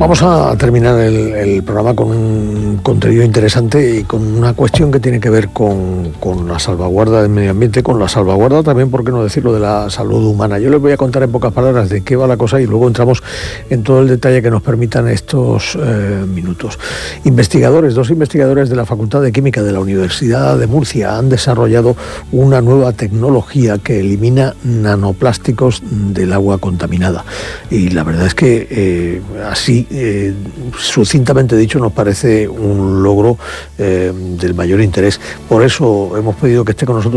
Vamos a terminar el programa con un contenido interesante y con una cuestión que tiene que ver con la salvaguarda del medio ambiente, con la salvaguarda también, por qué no decirlo, de la salud humana. Yo les voy a contar en pocas palabras de qué va la cosa y luego entramos en todo el detalle que nos permitan estos minutos. Dos investigadores de la Facultad de Química de la Universidad de Murcia han desarrollado una nueva tecnología que elimina nanoplásticos del agua contaminada. Y la verdad es que así, sucintamente dicho, nos parece un logro del mayor interés. Por eso hemos pedido que esté con nosotros